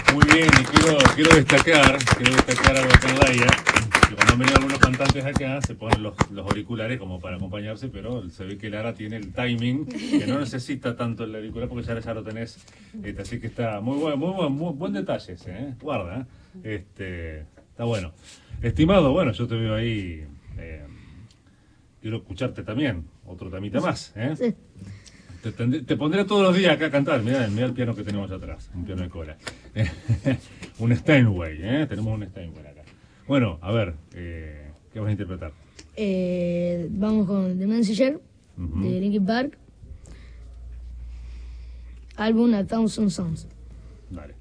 Muy bien, y quiero destacar algo acá en Laia, que cuando han venido algunos cantantes acá se ponen los auriculares como para acompañarse, pero se ve que Lara tiene el timing, que no necesita tanto el auricular porque ya lo tenés, así que está muy buen detalle ese, guarda, está bueno. Estimado, bueno, yo te veo ahí, quiero escucharte también, otro temita más, Sí. Te pondré todos los días acá a cantar. Mirá el piano que tenemos atrás, un piano de cola. Un Steinway, tenemos un Steinway acá. Bueno, a ver, ¿qué vas a interpretar? Vamos con The Messenger, de Linkin Park, álbum A Thousand Songs. Dale.